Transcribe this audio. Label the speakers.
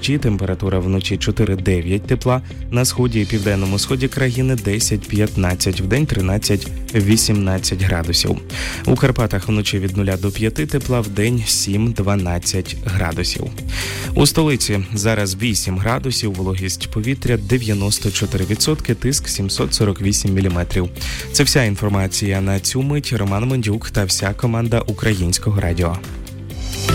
Speaker 1: дощі, температура вночі 4-9 тепла, на сході і південному сході країни 10-15, вдень 13-18 градусів. У Карпатах вночі від 0 до 5 тепла, вдень 7-12 градусів. У столиці зараз 8 градусів, вологість повітря 94%, тиск 748 міліметрів. Це вся інформація на цю мить. Роман Мендюк та вся команда Українського радіо.